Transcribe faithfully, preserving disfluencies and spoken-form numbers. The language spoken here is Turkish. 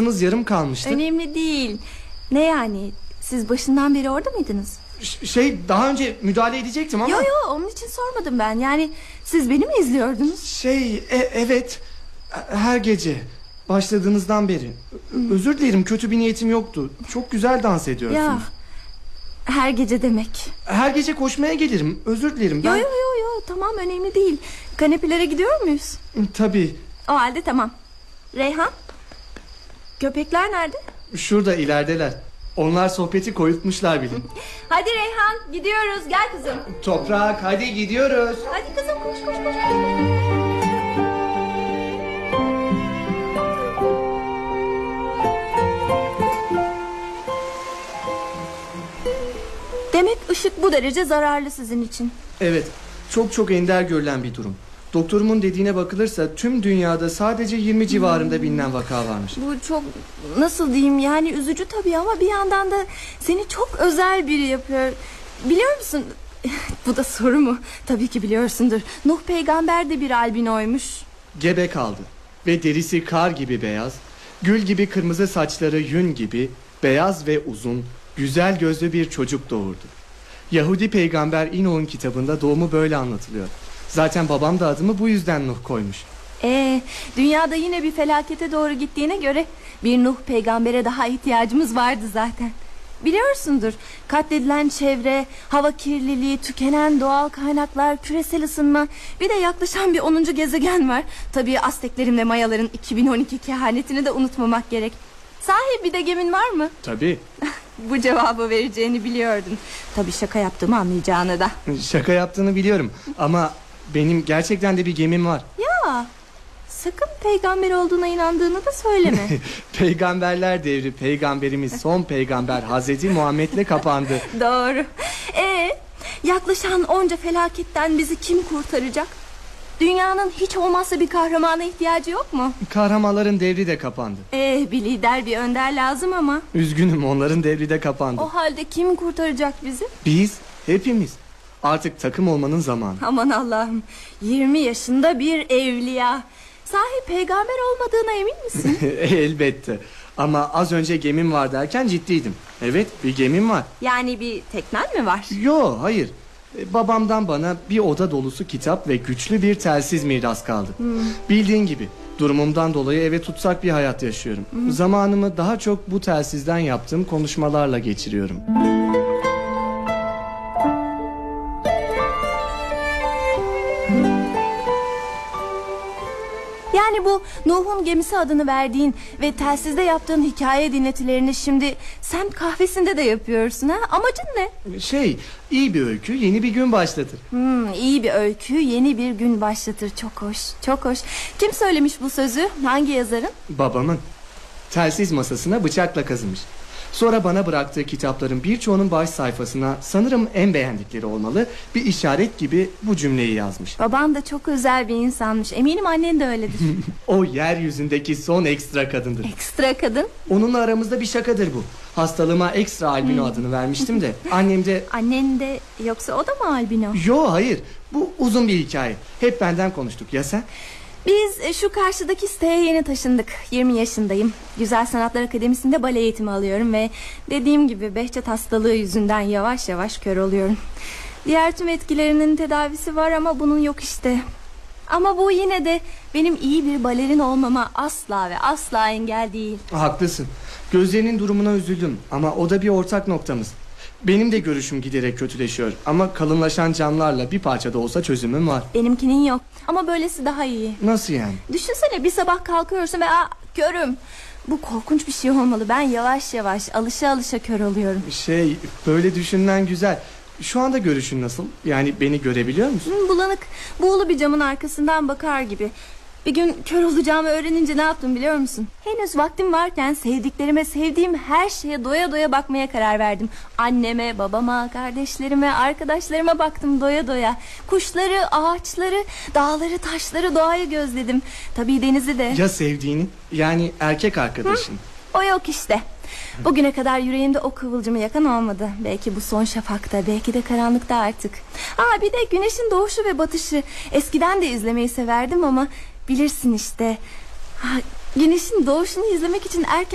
hastalığımız yarım kalmıştı. Önemli değil. Ne yani? Siz başından beri orada mıydınız? Ş- Şey daha önce müdahale edecektim ama... Yo yo, onun için sormadım ben. Yani siz beni mi izliyordunuz? Şey e- evet her gece başladığınızdan beri. Ö- Özür dilerim, kötü bir niyetim yoktu. Çok güzel dans ediyorsunuz. Ya, her gece demek. Her gece koşmaya gelirim. Özür dilerim ben... Yo yo yo yo, tamam, önemli değil. Kanepelere gidiyor muyuz? Tabii. O halde tamam. Reyhan, köpekler nerede? Şurada ilerideler. Onlar sohbeti koyutmuşlar bile. Hadi Reyhan, gidiyoruz, gel kızım. Toprak, hadi gidiyoruz. Hadi kızım, koş koş koş. Demek ışık bu derece zararlı sizin için. Evet, çok çok ender görülen bir durum. Doktorumun dediğine bakılırsa tüm dünyada sadece yirmi civarında bilinen vaka varmış. Bu çok, nasıl diyeyim, yani üzücü tabii ama bir yandan da seni çok özel biri yapıyor. Biliyor musun? Bu da soru mu? Tabii ki biliyorsundur. Nuh peygamber de bir albinoymuş. Gebe kaldı ve derisi kar gibi beyaz, gül gibi kırmızı saçları yün gibi beyaz ve uzun, güzel gözlü bir çocuk doğurdu. Yahudi peygamber İnoh'un kitabında doğumu böyle anlatılıyor. Zaten babam da adımı bu yüzden Nuh koymuş. Ee, dünyada yine bir felakete doğru gittiğine göre bir Nuh peygambere daha ihtiyacımız vardı zaten. Biliyorsundur, katledilen çevre, hava kirliliği, tükenen doğal kaynaklar, küresel ısınma, bir de yaklaşan bir onuncu gezegen var. Tabii Azteklerin ve Mayaların iki bin on iki kehanetini de unutmamak gerek. Sahi bir de gemin var mı? Tabii. Bu cevabı vereceğini biliyordun. Tabii şaka yaptığımı anlayacağını da. Şaka yaptığını biliyorum ama benim gerçekten de bir gemim var. Ya, sakın peygamber olduğuna inandığını da söyleme. Peygamberler devri, peygamberimiz son peygamber Hazreti Muhammed'le kapandı. Doğru. Ee, yaklaşan onca felaketten bizi kim kurtaracak? Dünyanın hiç olmazsa bir kahramana ihtiyacı yok mu? Kahramanların devri de kapandı. Ee, bir lider, bir önder lazım ama. Üzgünüm, onların devri de kapandı. O halde kim kurtaracak bizi? Biz, hepimiz. Artık takım olmanın zamanı. Aman Allah'ım, yirmi yaşında bir evliya. Sahi peygamber olmadığına emin misin? Elbette. Ama az önce gemim var derken ciddiydim. Evet, bir gemim var. Yani bir teknen mi var? Yo, hayır. Babamdan bana bir oda dolusu kitap ve güçlü bir telsiz miras kaldı. Hmm. Bildiğin gibi durumumdan dolayı eve tutsak bir hayat yaşıyorum. Hmm. Zamanımı daha çok bu telsizden yaptığım konuşmalarla geçiriyorum. Yani bu Nuh'un gemisi adını verdiğin ve telsizde yaptığın hikaye dinletilerini şimdi semt kahvesinde de yapıyorsun ha? Amacın ne? Şey, iyi bir öykü yeni bir gün başlatır. Hmm, iyi bir öykü yeni bir gün başlatır. Çok hoş, çok hoş. Kim söylemiş bu sözü? Hangi yazarın? Babamın. Telsiz masasına bıçakla kazımış. Sonra bana bıraktığı kitapların birçoğunun baş sayfasına sanırım en beğendikleri olmalı bir işaret gibi bu cümleyi yazmış. Baban da çok özel bir insanmış. Eminim annen de öyledir. O yeryüzündeki son ekstra kadındır. Ekstra kadın? Onunla aramızda bir şakadır bu. Hastalığıma ekstra albino hmm. adını vermiştim de annem de... Annen de yoksa o da mı albino? Yo, hayır, bu uzun bir hikaye. Hep benden konuştuk, ya sen? Biz şu karşıdaki siteye yeni taşındık. yirmi yaşındayım. Güzel Sanatlar Akademisi'nde bale eğitimi alıyorum ve dediğim gibi Behçet hastalığı yüzünden yavaş yavaş kör oluyorum. Diğer tüm etkilerinin tedavisi var ama bunun yok işte. Ama bu yine de benim iyi bir balerin olmama asla ve asla engel değil. Haklısın. Gözlerinin durumuna üzüldüm ama o da bir ortak noktamız. Benim de görüşüm giderek kötüleşiyor ama kalınlaşan camlarla bir parça da olsa çözümüm var. Benimkinin yok ama böylesi daha iyi. Nasıl yani? Düşünsene, bir sabah kalkıyorsun ve aa, körüm. Bu korkunç bir şey olmalı. Ben yavaş yavaş alışa alışa kör oluyorum. Şey, böyle düşünmen güzel. Şu anda görüşün nasıl? Yani beni görebiliyor musun? Hı, bulanık, buğulu bir camın arkasından bakar gibi. Bir gün kör olacağımı öğrenince ne yaptım biliyor musun? Henüz vaktim varken sevdiklerime, sevdiğim her şeye doya doya bakmaya karar verdim. Anneme, babama, kardeşlerime, arkadaşlarıma baktım doya doya. Kuşları, ağaçları, dağları, taşları, doğayı gözledim. Tabii denizi de. Ya sevdiğini? Yani erkek arkadaşın? Hı? O yok işte. Bugüne kadar yüreğimde o kıvılcımı yakan olmadı. Belki bu son şafakta, belki de karanlıkta artık. Aa, bir de güneşin doğuşu ve batışı. Eskiden de izlemeyi severdim ama bilirsin işte. Ha, güneşin doğuşunu izlemek için erken